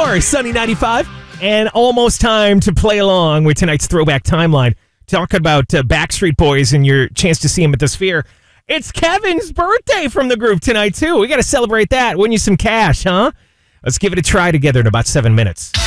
more Sunny 95, and almost time to play along with tonight's Throwback Timeline. Talking about Backstreet Boys and your chance to see him at the Sphere. It's Kevin's birthday from the group tonight, too. We got to celebrate that. Win you some cash, huh? Let's give it a try together in about 7 minutes.